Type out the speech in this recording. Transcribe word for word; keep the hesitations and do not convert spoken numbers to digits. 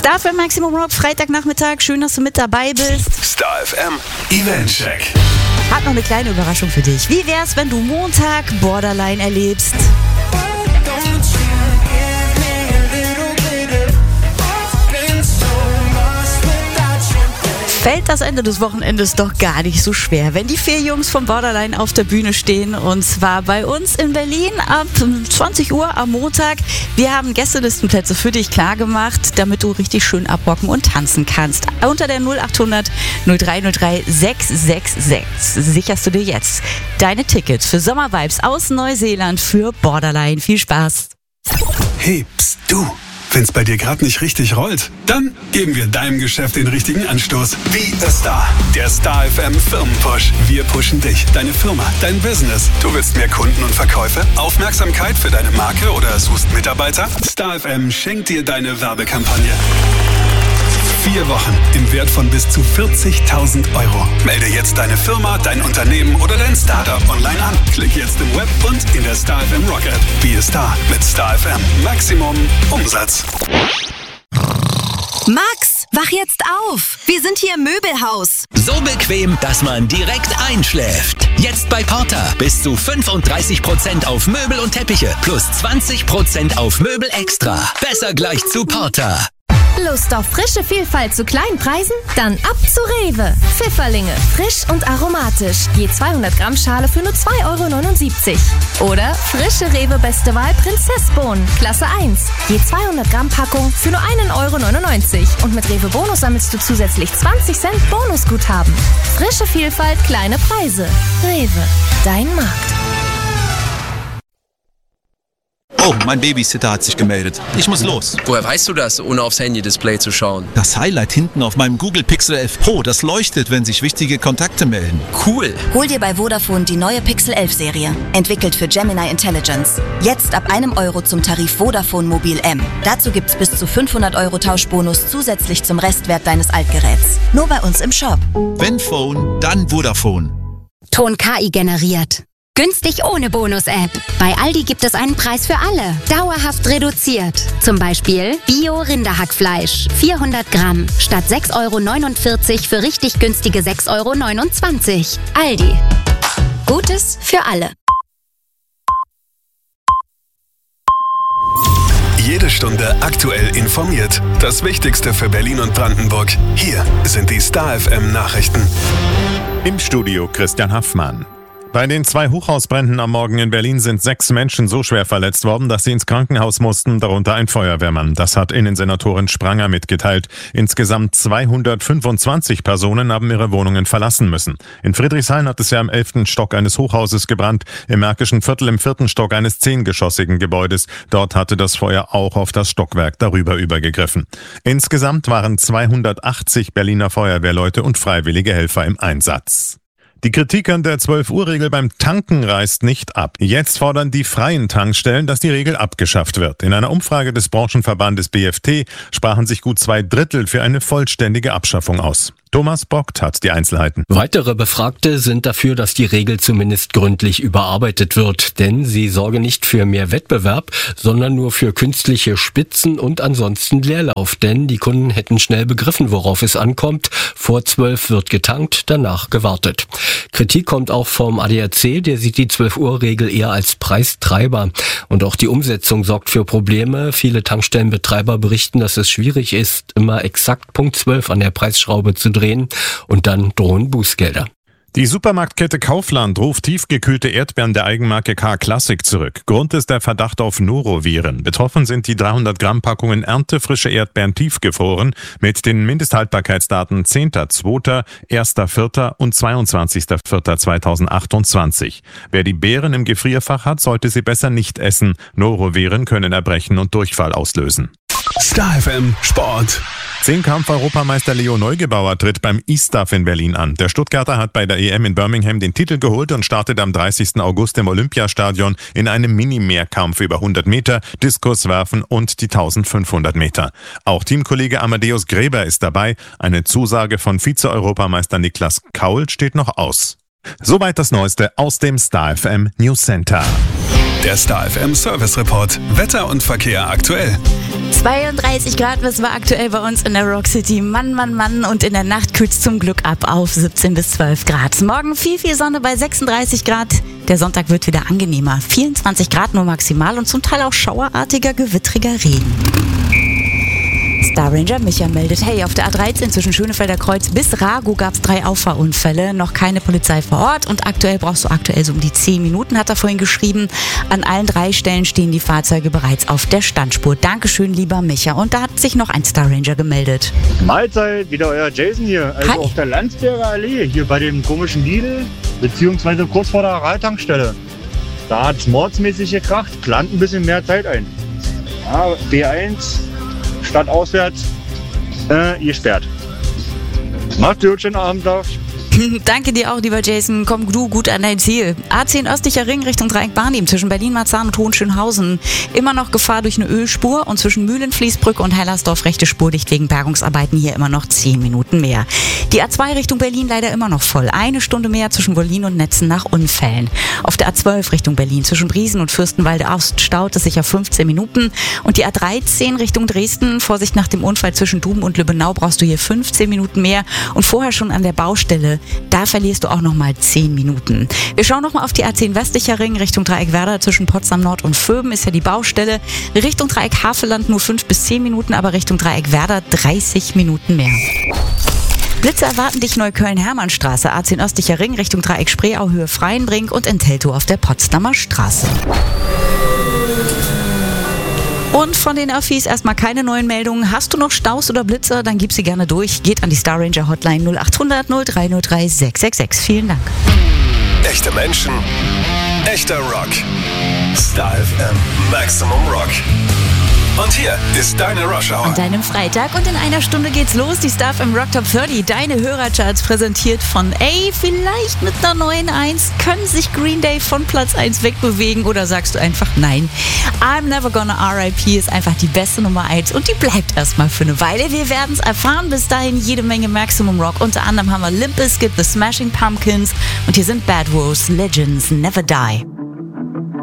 Star F M Maximum Rock, Freitagnachmittag. Schön, dass du mit dabei bist. Star F M Eventcheck. Hat noch eine kleine Überraschung für dich. Wie wär's, wenn du Montag Borderline erlebst? Fällt das Ende des Wochenendes doch gar nicht so schwer, wenn die vier Jungs von Borderline auf der Bühne stehen, und zwar bei uns in Berlin ab zwanzig Uhr am Montag. Wir haben Gästelistenplätze für dich klar gemacht, damit du richtig schön abrocken und tanzen kannst. Unter der null acht hundert null drei null drei sechs sechs sechs sicherst du dir jetzt deine Tickets für Sommervibes aus Neuseeland für Borderline. Viel Spaß! Hey, pst, du! Wenn's bei dir gerade nicht richtig rollt, dann geben wir deinem Geschäft den richtigen Anstoß. Be a Star, der Star F M Firmenpush. Wir pushen dich, deine Firma, dein Business. Du willst mehr Kunden und Verkäufe, Aufmerksamkeit für deine Marke oder suchst Mitarbeiter? Star F M schenkt dir deine Werbekampagne. Vier Wochen im Wert von bis zu vierzigtausend Euro. Melde jetzt deine Firma, dein Unternehmen oder dein Startup online an. Klick jetzt im Web und in der Star F M Rock App. Be a Star mit Star F M. Maximum Umsatz. Max, wach jetzt auf! Wir sind hier im Möbelhaus. So bequem, dass man direkt einschläft. Jetzt bei Porter bis zu fünfunddreißig Prozent auf Möbel und Teppiche plus zwanzig Prozent auf Möbel extra. Besser gleich zu Porter. Lust auf frische Vielfalt zu kleinen Preisen? Dann ab zu Rewe. Pfifferlinge, frisch und aromatisch. Je zweihundert Gramm Schale für nur zwei Euro neunundsiebzig. Oder frische Rewe Beste Wahl Prinzessbohnen, Klasse eins. Je zweihundert Gramm Packung für nur einen Euro neunundneunzig. Und mit Rewe Bonus sammelst du zusätzlich zwanzig Cent Bonusguthaben. Frische Vielfalt, kleine Preise. Rewe, dein Markt. Oh, mein Babysitter hat sich gemeldet. Ich muss los. Woher weißt du das, ohne aufs Handy-Display zu schauen? Das Highlight hinten auf meinem Google Pixel elf Pro, das leuchtet, wenn sich wichtige Kontakte melden. Cool. Hol dir bei Vodafone die neue Pixel elf Serie. Entwickelt für Gemini Intelligence. Jetzt ab einem Euro zum Tarif Vodafone Mobil M. Dazu gibt's bis zu fünfhundert Euro Tauschbonus zusätzlich zum Restwert deines Altgeräts. Nur bei uns im Shop. Wenn Phone, dann Vodafone. Ton K I generiert. Günstig ohne Bonus-App. Bei Aldi gibt es einen Preis für alle. Dauerhaft reduziert. Zum Beispiel Bio-Rinderhackfleisch. vierhundert Gramm. Statt sechs Euro neunundvierzig für richtig günstige sechs Euro neunundzwanzig. Aldi. Gutes für alle. Jede Stunde aktuell informiert. Das Wichtigste für Berlin und Brandenburg. Hier sind die Star F M Nachrichten. Im Studio Christian Haffmann. Bei den zwei Hochhausbränden am Morgen in Berlin sind sechs Menschen so schwer verletzt worden, dass sie ins Krankenhaus mussten, darunter ein Feuerwehrmann. Das hat Innensenatorin Spranger mitgeteilt. Insgesamt zweihundertfünfundzwanzig Personen haben ihre Wohnungen verlassen müssen. In Friedrichshain hat es ja im elften Stock eines Hochhauses gebrannt, im Märkischen Viertel im vierten Stock eines zehngeschossigen Gebäudes. Dort hatte das Feuer auch auf das Stockwerk darüber übergegriffen. Insgesamt waren zweihundertachtzig Berliner Feuerwehrleute und freiwillige Helfer im Einsatz. Die Kritik an der zwölf-Uhr-Regel beim Tanken reißt nicht ab. Jetzt fordern die freien Tankstellen, dass die Regel abgeschafft wird. In einer Umfrage des Branchenverbandes B F T sprachen sich gut zwei Drittel für eine vollständige Abschaffung aus. Thomas Bockt hat die Einzelheiten. Weitere Befragte sind dafür, dass die Regel zumindest gründlich überarbeitet wird, denn sie sorge nicht für mehr Wettbewerb, sondern nur für künstliche Spitzen und ansonsten Leerlauf, denn die Kunden hätten schnell begriffen, worauf es ankommt. Vor zwölf wird getankt, danach gewartet. Kritik kommt auch vom A D A C, der sieht die zwölf-Uhr-Regel eher als Preistreiber. Und auch die Umsetzung sorgt für Probleme. Viele Tankstellenbetreiber berichten, dass es schwierig ist, immer exakt Punkt zwölf an der Preisschraube zu drehen. Und dann drohen Bußgelder. Die Supermarktkette Kaufland ruft tiefgekühlte Erdbeeren der Eigenmarke K-Classic zurück. Grund ist der Verdacht auf Noroviren. Betroffen sind die dreihundert Gramm Packungen erntefrische Erdbeeren tiefgefroren mit den Mindesthaltbarkeitsdaten zehnter zweiter, erster vierter und zweiundzwanzigster vierter zweitausendzachtundzwanzig. Wer die Beeren im Gefrierfach hat, sollte sie besser nicht essen. Noroviren können Erbrechen und Durchfall auslösen. Star F M Sport. Zehnkampf-Europameister Leo Neugebauer tritt beim I-Staff in Berlin an. Der Stuttgarter hat bei der E M in Birmingham den Titel geholt und startet am dreißigsten August im Olympiastadion in einem Mini-Mehrkampf über hundert Meter, Diskuswerfen und die eintausendfünfhundert Meter. Auch Teamkollege Amadeus Gräber ist dabei. Eine Zusage von Vize-Europameister Niklas Kaul steht noch aus. Soweit das Neueste aus dem Star F M News Center. Der Star F M Service Report. Wetter und Verkehr aktuell. zweiunddreißig Grad, das war aktuell bei uns in der Rock City. Mann, Mann, Mann. Und in der Nacht kühlt es zum Glück ab auf siebzehn bis zwölf Grad. Morgen viel, viel Sonne bei sechsunddreißig Grad. Der Sonntag wird wieder angenehmer. vierundzwanzig Grad nur maximal und zum Teil auch schauerartiger, gewittriger Regen. Star Ranger Micha meldet, hey, auf der A dreizehn zwischen Schönefelder Kreuz bis Rago gab es drei Auffahrunfälle, noch keine Polizei vor Ort und aktuell brauchst du aktuell so um die zehn Minuten, hat er vorhin geschrieben. An allen drei Stellen stehen die Fahrzeuge bereits auf der Standspur. Dankeschön, lieber Micha. Und da hat sich noch ein Star Ranger gemeldet. Mahlzeit, wieder euer Jason hier, also Hi. auf der Landsberger Allee, hier bei dem komischen Lidl, beziehungsweise kurz vor der Radtankstelle. Da hat es mordsmäßig gekracht, plant ein bisschen mehr Zeit ein. Ja, B eins stadtauswärts, äh, gesperrt. Macht's gut, schönen Abend noch. Danke dir auch, lieber Jason. Komm du gut an dein Ziel. A zehn östlicher Ring Richtung Dreieck Barnim zwischen Berlin-Marzahn und Hohenschönhausen. Immer noch Gefahr durch eine Ölspur und zwischen Mühlenfließbrücke und Hellersdorf rechte Spur dicht wegen Bergungsarbeiten hier immer noch zehn Minuten mehr. Die A zwei Richtung Berlin leider immer noch voll. Eine Stunde mehr zwischen Wollin und Netzen nach Unfällen. Auf der A zwölf Richtung Berlin zwischen Briesen und Fürstenwalde Ost staut es sich auf fünfzehn Minuten. Und die A dreizehn Richtung Dresden, Vorsicht nach dem Unfall zwischen Duben und Lübbenau, brauchst du hier fünfzehn Minuten mehr. Und vorher schon an der Baustelle, da verlierst du auch nochmal zehn Minuten. Wir schauen nochmal auf die A zehn westlicher Ring Richtung Dreieck Werder zwischen Potsdam Nord und Vöben ist ja die Baustelle. Richtung Dreieck Havelland nur fünf bis zehn Minuten, aber Richtung Dreieck Werder dreißig Minuten mehr. Blitze erwarten dich Neukölln-Hermannstraße, A zehn östlicher Ring Richtung Dreieck Spreeau Höhe Freienbrink und in Teltow auf der Potsdamer Straße. Und von den Öffis erstmal keine neuen Meldungen. Hast du noch Staus oder Blitzer, dann gib sie gerne durch. Geht an die Star Ranger Hotline null acht hundert null drei null drei sechs sechs sechs. Vielen Dank. Echte Menschen, echter Rock. Star F M Maximum Rock. Und hier ist deine Rush Hour. An deinem Freitag und in einer Stunde geht's los. Die Star F M Rock Top dreißig, deine Hörercharts präsentiert von, ey, vielleicht mit einer neuen eins können sich Green Day von Platz eins wegbewegen oder sagst du einfach nein. I'm Never Gonna R I P ist einfach die beste Nummer eins und die bleibt erstmal für eine Weile. Wir werden's erfahren. Bis dahin jede Menge Maximum Rock. Unter anderem haben wir Limp Bizkit, The Smashing Pumpkins und hier sind Bad Wolves, Legends Never Die.